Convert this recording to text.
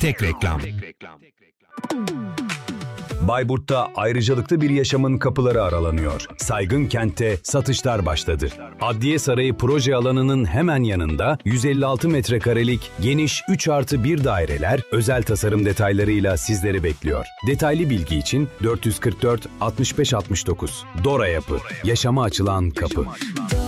Tek reklam. Bayburt'ta ayrıcalıklı bir yaşamın kapıları aralanıyor. Saygın kentte satışlar başladı. Adliye Sarayı proje alanının hemen yanında 156 metrekarelik geniş 3+1 daireler özel tasarım detaylarıyla sizleri bekliyor. Detaylı bilgi için 444 65 69. Dora Yapı. Yaşama açılan kapı.